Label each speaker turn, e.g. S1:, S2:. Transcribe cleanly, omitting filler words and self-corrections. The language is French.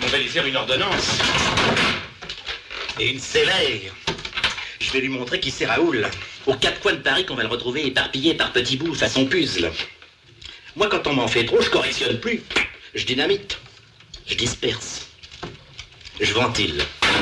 S1: On va lui faire une ordonnance. Et une sévère. Je vais lui montrer qui c'est Raoul. Aux quatre coins de Paris qu'on va le retrouver éparpillé par petits bouts façon puzzle. Moi, quand on m'en fait trop, je correctionne plus. Je dynamite. Je disperse. Je ventile.